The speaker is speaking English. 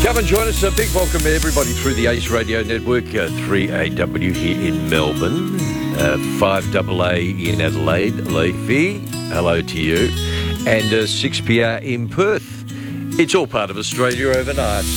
Come and join us. A big welcome to everybody through the Ace Radio Network, 3AW here in Melbourne, 5AA in Adelaide, Leafy, hello to you, and 6PR in Perth. It's all part of Australia overnight.